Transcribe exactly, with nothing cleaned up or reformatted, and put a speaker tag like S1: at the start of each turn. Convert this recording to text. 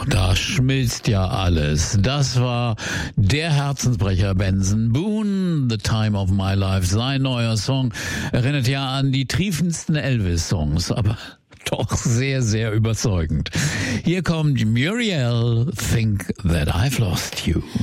S1: da schmilzt ja alles. Das war der Herzensbrecher Benson Boone, The Time of My Life. Sein neuer Song erinnert ja an die triefendsten Elvis-Songs, aber doch sehr, sehr überzeugend. Hier kommt Muriel, Think That I've Lost You.